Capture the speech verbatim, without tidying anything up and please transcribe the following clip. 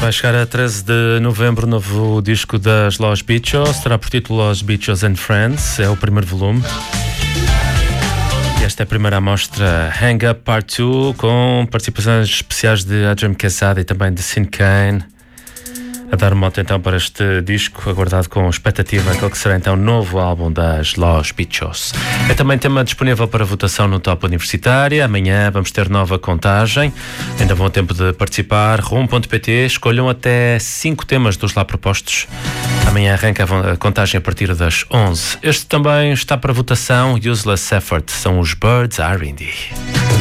Vai chegar a treze de novembro o novo disco das Los Bichos, terá por título Los Bichos and Friends, é o primeiro volume. E esta é a primeira amostra Hang Up Part dois, com participações especiais de Adrian Quesada e também de Sin Kane, a dar moto então para este disco, aguardado com expectativa aquele que será então o novo álbum das Los Bichos. É também tema disponível para votação no Top Universitária. Amanhã vamos ter nova contagem, ainda vão a tempo de participar. rumo ponto pt, escolham até cinco temas dos lá propostos. Amanhã arranca a contagem a partir das onze. Este também está para votação. Useless Effort, são os Birds R and D.